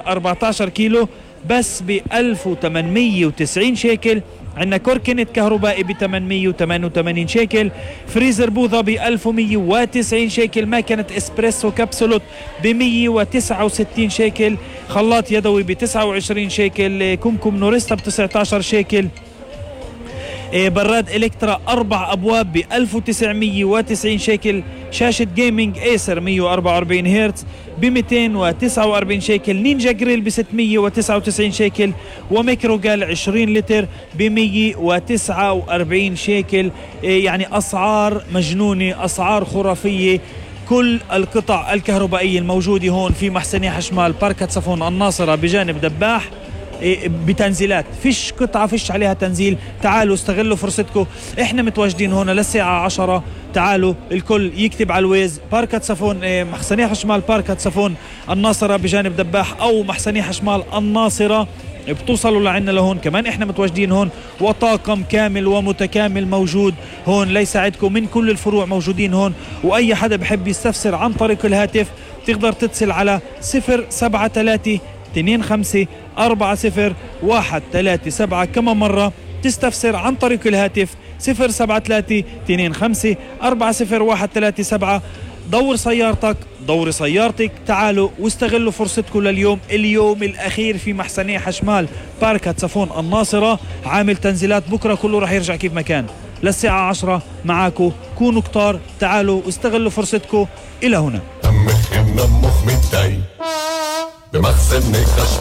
لتر 14 كيلو بس ب 1890 شيكل. عندنا كوركنت كهربائي ب 888 شيكل. فريزر بوظة ب 1190 شيكل. ماكينة اسبريسو كبسولوت ب 169 شيكل. خلاط يدوي ب 29 شيكل. كمكم نوريستا ب 19 شيكل. براد إلكترا 4 أبواب ب 1990 شيكل. شاشة جيمنج ايسر 144 هرتز ب 249 شيكل. نينجا جريل ب 699 شيكل. وميكروجال 20 لتر ب 149 شيكل. يعني أسعار مجنونة، أسعار خرافية. كل القطع الكهربائية الموجودة هون في محسنية حشمال باركة صفون الناصرة بجانب دباح بتنزيلات. فيش قطعة فيش عليها تنزيل. تعالوا استغلوا فرصتكم، احنا متواجدين هنا للساعة 10. تعالوا الكل يكتب على الويز باركة صفون محسنية حشمال باركة صفون الناصرة بجانب دباح، او محسنية حشمال الناصرة، بتوصلوا لعنا لهون. كمان احنا متواجدين هون وطاقم كامل ومتكامل موجود هون ليساعدكم من كل الفروع موجودين هون. واي حدا بحب يستفسر عن طريق الهاتف تقدر تتصل على 073 25 40 137. كما مرة تستفسر عن طريق الهاتف 073 25 40 137. دور سيارتك، دور سيارتك. تعالوا واستغلوا فرصتكم لليوم، اليوم الأخير في محسنية حشمال باركة صفون الناصرة. عامل تنزيلات، بكرة كله رح يرجع كيف ما كان. للساعة 10 معاكم، كونوا كتار. تعالوا واستغلوا فرصتكم. إلى هنا دمك مدمخ متضايق بمخزن خشمال.